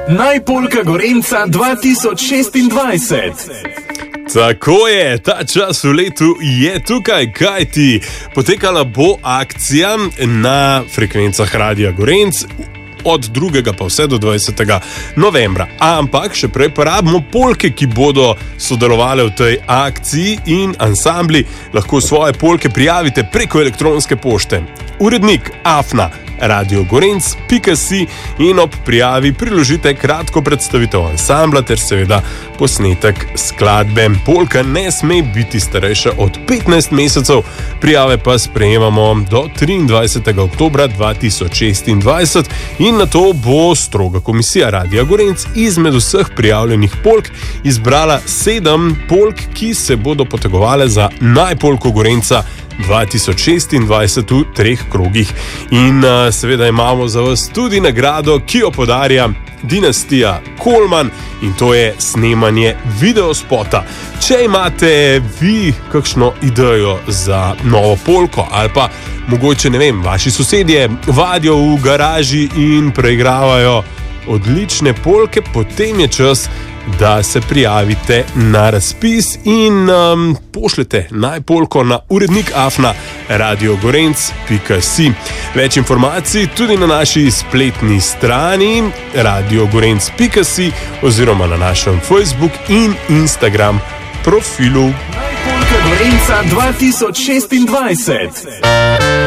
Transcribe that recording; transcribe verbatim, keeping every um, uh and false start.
Najpolka Gorenca dva tisoč šestindvajset. Tako je, ta čas v letu je tukaj, kajti potekala bo akcija na frekvencah Radia Gorenc od drugega pa vse do dvajsetega novembra. Ampak še prej pa rabimo polke, ki bodo sodelovali v tej akciji, in ansambli lahko svoje polke prijavite preko elektronske pošte. Urednik afna radiogorenc pika si in ob prijavi priložite kratko predstavitev ansambla ter seveda posnetek skladbe. Polka ne sme biti starejša od petnajst mesecev, prijave pa sprejemamo do triindvajsetega oktobra dva tisoč šestindvajset in na to bo stroga komisija Radia Gorenc izmed vseh prijavljenih polk izbrala sedem polk, ki se bodo potegovale za najpolko Gorenca dva tisoč šestindvajset v treh krogih. In uh, seveda imamo za vas tudi nagrado, ki jo podarja dinastija Kolman, in to je snemanje videospota. Če imate vi kakšno idejo za novo polko ali pa mogoče, ne vem, vaši sosedje vadijo v garaži in preigravajo odlične polke, potem je čas, da se prijavite na razpis in um, pošljete najpolko na urednik afna radiogorenc pika si. Več informacij tudi na naši spletni strani radiogorenc pika si oziroma na našem Facebook in Instagram profilu. Najpolka Gorenca dva tisoč šestindvajset.